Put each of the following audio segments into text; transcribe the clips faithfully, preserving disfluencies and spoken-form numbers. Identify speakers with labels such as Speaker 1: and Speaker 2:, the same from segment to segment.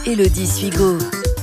Speaker 1: Élodie Suigo.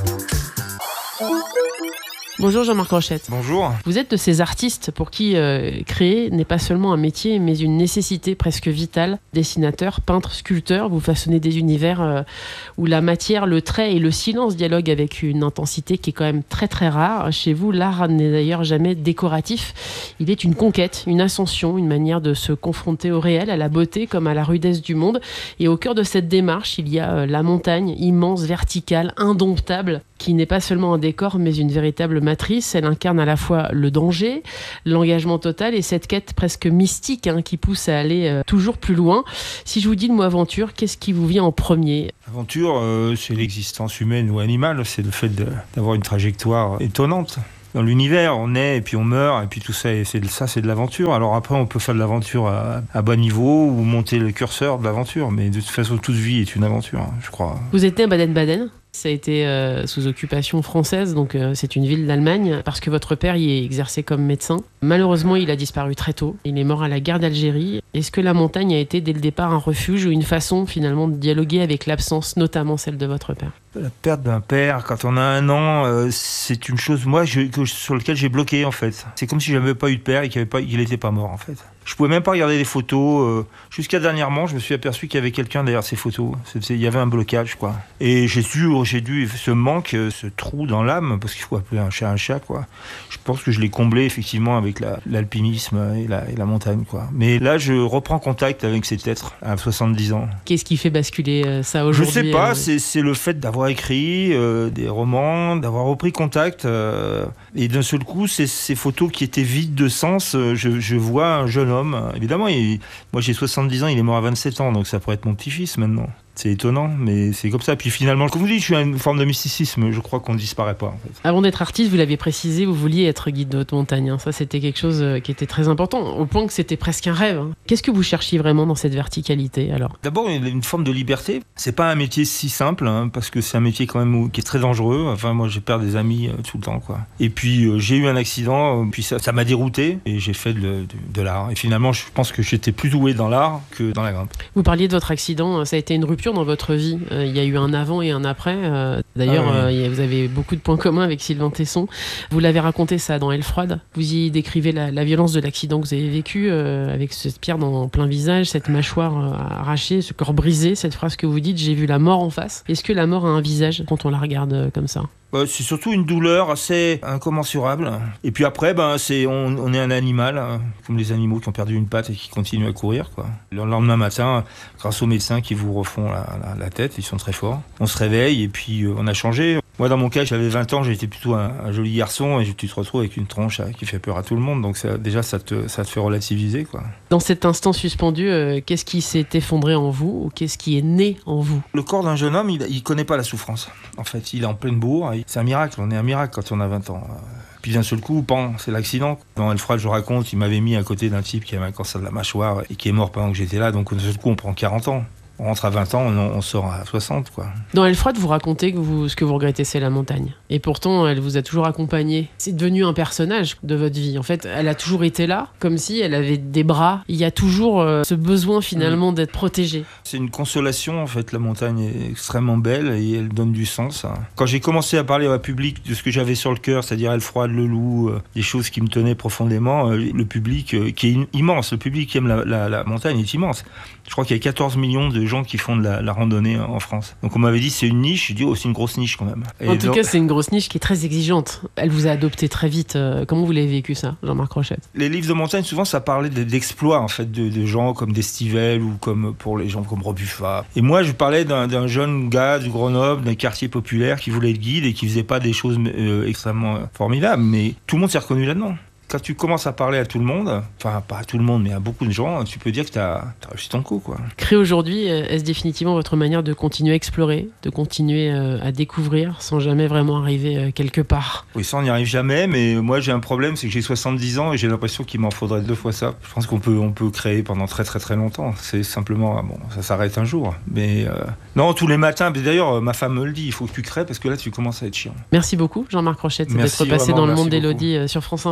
Speaker 2: Bonjour Jean-Marc Rochette.
Speaker 3: Bonjour.
Speaker 2: Vous êtes de ces artistes pour qui euh, créer n'est pas seulement un métier, mais une nécessité presque vitale. Dessinateur, peintre, sculpteur, vous façonnez des univers euh, où la matière, le trait et le silence dialoguent avec une intensité qui est quand même très très rare. Chez vous, l'art n'est d'ailleurs jamais décoratif. Il est une conquête, une ascension, une manière de se confronter au réel, à la beauté comme à la rudesse du monde. Et au cœur de cette démarche, il y a euh, la montagne, immense, verticale, indomptable, qui n'est pas seulement un décor, mais une véritable matrice. Elle incarne à la fois le danger, l'engagement total et cette quête presque mystique hein, qui pousse à aller euh, toujours plus loin. Si je vous dis le mot aventure, qu'est-ce qui vous vient en premier ?
Speaker 3: Aventure, euh, c'est l'existence humaine ou animale, c'est le fait de, d'avoir une trajectoire étonnante. Dans l'univers, on naît et puis on meurt, et puis tout ça, et c'est, ça c'est de l'aventure. Alors après, on peut faire de l'aventure à, à bas niveau ou monter le curseur de l'aventure, mais de toute façon, toute vie est une aventure, je crois.
Speaker 2: Vous êtes né à Baden-Baden ? Ça a été euh, sous occupation française, donc euh, c'est une ville d'Allemagne, parce que votre père y est exercé comme médecin. Malheureusement, il a disparu très tôt. Il est mort à la guerre d'Algérie. Est-ce que la montagne a été dès le départ un refuge ou une façon finalement de dialoguer avec l'absence, notamment celle de votre père ?
Speaker 3: La perte d'un père, quand on a un an, euh, c'est une chose moi je, que, sur laquelle j'ai bloqué en fait. C'est comme si j'avais pas eu de père et qu'il n'était pas, pas mort en fait. Je pouvais même pas regarder les photos. Euh, jusqu'à dernièrement, je me suis aperçu qu'il y avait quelqu'un derrière ces photos. C'est, c'est, il y avait un blocage, quoi. Et j'ai dû, j'ai dû ce manque, ce trou dans l'âme, parce qu'il faut appeler un chat un chat, quoi. Je pense que je l'ai comblé effectivement avec la, l'alpinisme et la, et la montagne, quoi. Mais là, je reprends contact avec cet être à soixante-dix ans.
Speaker 2: Qu'est-ce qui fait basculer euh, ça aujourd'hui ?
Speaker 3: Je sais pas.
Speaker 2: euh...
Speaker 3: C'est, c'est le fait d'avoir écrit euh, des romans, d'avoir repris contact, euh, et d'un seul coup, ces, ces photos qui étaient vides de sens, euh, je, je vois un jeune homme. Évidemment, il, moi j'ai soixante-dix ans, il est mort à vingt-sept ans, donc ça pourrait être mon petit-fils maintenant. C'est étonnant, mais c'est comme ça. Puis finalement, comme vous dites, je suis à une forme de mysticisme. Je crois qu'on ne disparaît pas. En fait.
Speaker 2: Avant d'être artiste, vous l'aviez précisé, vous vouliez être guide de haute montagne. Hein. Ça, c'était quelque chose qui était très important, au point que c'était presque un rêve. Hein. Qu'est-ce que vous cherchiez vraiment dans cette verticalité alors ?
Speaker 3: D'abord, il y a une forme de liberté. C'est pas un métier si simple, hein, parce que c'est un métier quand même qui est très dangereux. Enfin, moi, j'ai perdu des amis euh, tout le temps, quoi. Et puis, euh, j'ai eu un accident, puis ça, ça m'a dérouté, et j'ai fait de, de, de l'art. Et finalement, je pense que j'étais plus doué dans l'art que dans la grimpe.
Speaker 2: Vous parliez de votre accident, ça a été une rupture dans votre vie. Euh, il y a eu un avant et un après. Euh, d'ailleurs, ah oui. euh, vous avez beaucoup de points communs avec Sylvain Tesson. Vous l'avez raconté ça dans Aile froide. Vous y décrivez la, la violence de l'accident que vous avez vécu euh, avec cette pierre dans plein visage, cette mâchoire euh, arrachée, ce corps brisé, cette phrase que vous dites, j'ai vu la mort en face. Est-ce que la mort a un visage quand on la regarde euh, comme ça ?
Speaker 3: Euh, c'est surtout une douleur assez incommensurable. Et puis après, ben, c'est, on, on est un animal, hein, comme les animaux qui ont perdu une patte et qui continuent à courir, quoi. Le lendemain matin, grâce aux médecins qui vous refont la, la, la tête, ils sont très forts. On se réveille et puis euh, on a changé. Moi, dans mon cas, j'avais vingt ans, j'étais plutôt un, un joli garçon et tu te retrouves avec une tronche euh, qui fait peur à tout le monde. Donc ça, déjà, ça te, ça te fait relativiser, quoi.
Speaker 2: Dans cet instant suspendu, euh, qu'est-ce qui s'est effondré en vous ou qu'est-ce qui est né en vous ?
Speaker 3: Le corps d'un jeune homme, il ne connaît pas la souffrance. En fait, il est en pleine bourre. C'est un miracle, on est un miracle quand on a vingt ans. Puis d'un seul coup, pan, c'est l'accident. Dans Aile froide, je raconte, il m'avait mis à côté d'un type qui avait un cancer de la mâchoire et qui est mort pendant que j'étais là. Donc d'un seul coup, on prend quarante ans. On rentre à vingt ans, on, on sort à soixante, quoi.
Speaker 2: Dans Aile froide, vous racontez que vous, ce que vous regrettez, c'est la montagne. Et pourtant, elle vous a toujours accompagné. C'est devenu un personnage de votre vie. En fait, elle a toujours été là, comme si elle avait des bras. Il y a toujours euh, ce besoin, finalement, mmh. d'être protégée.
Speaker 3: C'est une consolation, en fait. La montagne est extrêmement belle et elle donne du sens. Quand j'ai commencé à parler au public de ce que j'avais sur le cœur, c'est-à dire Aile froide, le loup, euh, des choses qui me tenaient profondément, euh, le public, euh, qui est immense, le public qui aime la, la, la montagne est immense. Je crois qu'il y a quatorze millions de gens qui font de la, la randonnée en France. Donc on m'avait dit c'est une niche, j'ai dit oh c'est une grosse niche quand même.
Speaker 2: Et en tout donc... cas c'est une grosse niche qui est très exigeante. Elle vous a adopté très vite. Comment vous l'avez vécu ça, Jean-Marc Rochette ?
Speaker 3: Les livres de montagne souvent ça parlait d'exploits en fait de, de gens comme d'Estivelle ou comme pour les gens comme Robuffa. Et moi je parlais d'un, d'un jeune gars du Grenoble, d'un quartier populaire qui voulait être guide et qui faisait pas des choses euh, extrêmement formidables, mais tout le monde s'est reconnu là-dedans. Quand tu commences à parler à tout le monde, enfin pas à tout le monde, mais à beaucoup de gens, tu peux dire que tu as réussi ton coup, quoi.
Speaker 2: Créer aujourd'hui, est-ce définitivement votre manière de continuer à explorer, de continuer à découvrir sans jamais vraiment arriver quelque part ?
Speaker 3: Oui, ça on n'y arrive jamais, mais moi j'ai un problème, c'est que j'ai soixante-dix ans et j'ai l'impression qu'il m'en faudrait deux fois ça. Je pense qu'on peut, on peut créer pendant très très très longtemps. C'est simplement, bon, ça s'arrête un jour. Mais euh, non, tous les matins, d'ailleurs ma femme me le dit, il faut que tu crées parce que là tu commences à être chiant.
Speaker 2: Merci beaucoup Jean-Marc Rochette d'être passé dans le monde d'Élodie sur France Info.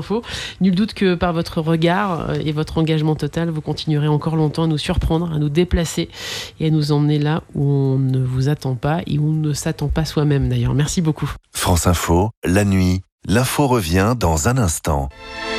Speaker 2: Nul doute que par votre regard et votre engagement total, vous continuerez encore longtemps à nous surprendre, à nous déplacer et à nous emmener là où on ne vous attend pas et où on ne s'attend pas soi-même d'ailleurs. Merci beaucoup.
Speaker 1: France Info, la nuit, l'info revient dans un instant.